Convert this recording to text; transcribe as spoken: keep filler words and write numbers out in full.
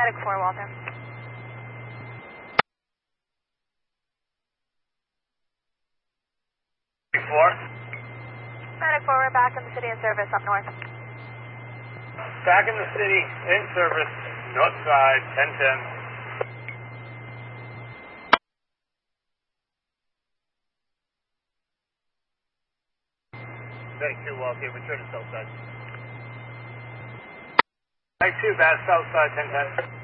Medic four, Walter. four. Medic four, we're back in the city in service up north. Back in the city, in service, north side, ten ten. Medic two, Walter, return to south side. Medic two, bad south side, ten ten.